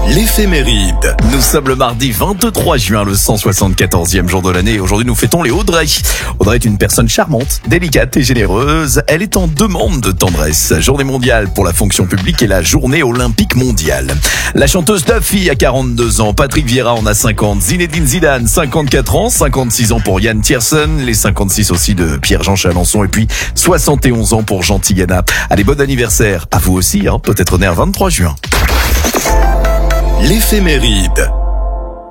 L'éphéméride. Nous sommes le mardi 23 juin, le 174e jour de l'année. Aujourd'hui, nous fêtons les Audrey. Audrey est une personne charmante, délicate et généreuse. Elle est en demande de tendresse. Journée mondiale pour la fonction publique et la journée olympique mondiale. La chanteuse Duffy a 42 ans. Patrick Vieira en a 50. Zinedine Zidane, 54 ans. 56 ans pour Yann Tiersen. Les 56 aussi de Pierre-Jean Chalençon. Et puis 71 ans pour Jean Tigana. Allez, bon anniversaire. À vous aussi, peut-être né un 23 juin. L'éphéméride.